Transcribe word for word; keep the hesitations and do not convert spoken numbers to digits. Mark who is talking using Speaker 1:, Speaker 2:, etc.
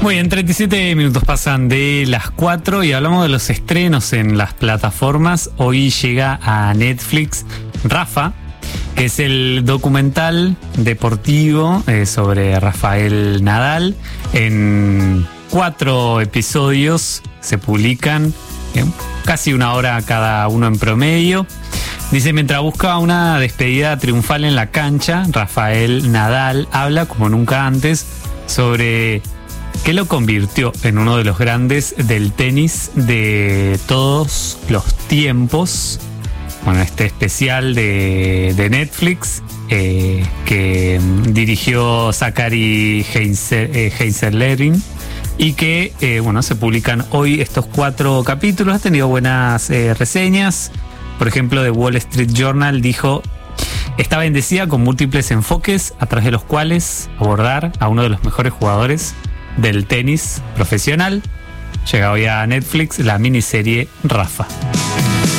Speaker 1: Muy bien, treinta y siete minutos pasan de las cuatro y hablamos de los estrenos en las plataformas. Hoy llega a Netflix Rafa, que es el documental deportivo eh, sobre Rafael Nadal. En cuatro episodios se publican, eh, casi una hora cada uno en promedio. Dice, mientras busca una despedida triunfal en la cancha, Rafael Nadal habla como nunca antes sobre qué lo convirtió en uno de los grandes del tenis de todos los tiempos. Bueno, este especial de, de Netflix eh, que dirigió Zachary Heizelerin y que eh, bueno, se publican hoy estos cuatro capítulos. Ha tenido buenas eh, reseñas. Por ejemplo, The Wall Street Journal dijo: está bendecida con múltiples enfoques a través de los cuales abordar a uno de los mejores jugadores del tenis profesional. Llega hoy a Netflix la miniserie Rafa.